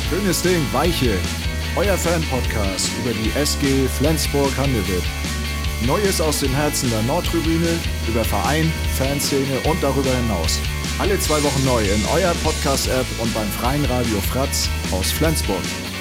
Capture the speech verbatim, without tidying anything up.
Schönes Ding, Weiche. Euer Fan-Podcast über die S G Flensburg-Handewitt. Neues aus dem Herzen der Nordtribüne, über Verein, Fanszene und darüber hinaus. Alle zwei Wochen neu in eurer Podcast-App und beim freien Radio Fratz aus Flensburg.